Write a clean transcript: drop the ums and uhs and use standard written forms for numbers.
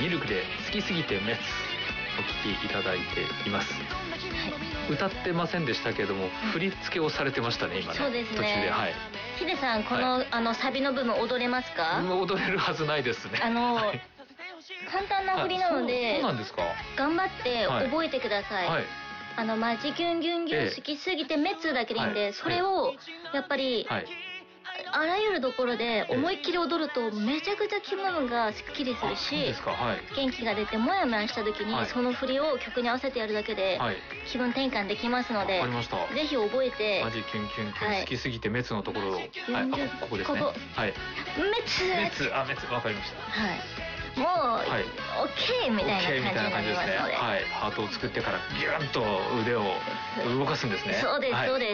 ミルクで好きすぎて滅お聴きいただいています、歌ってませんでしたけども、振り付けをされてましたね今ね。 そうですね、 途中で。はい。 ヒデさんこの、サビの部分踊れますか？ 踊れるはずないですね。はい、 簡単な振りなので、 そうなんですか。 頑張って覚えてください。 はい、 マジギュンギュンギュン好きすぎて滅だけでいいんで、それをやっぱり、あらゆるところで思いっきり踊るとめちゃくちゃ気分がすっきりするし、元気が出てモヤモヤした時にその振りを曲に合わせてやるだけで気分転換できますので、ぜひ覚えて。 マジキュンキュンキュン好きすぎて滅のところを、ここですね。滅、滅、わかりました。 もう、オッケーみたいな感じになりますので、 ハートを作ってからギュンと腕を動かすんですね。 そうです、そうです。